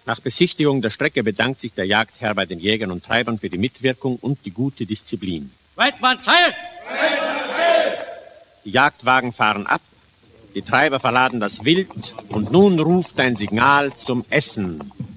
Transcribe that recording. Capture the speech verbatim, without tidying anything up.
Nach Besichtigung der Strecke bedankt sich der Jagdherr bei den Jägern und Treibern für die Mitwirkung und die gute Disziplin. Weidmann, Zeit! Die Jagdwagen fahren ab, die Treiber verladen das Wild und nun ruft ein Signal zum Essen.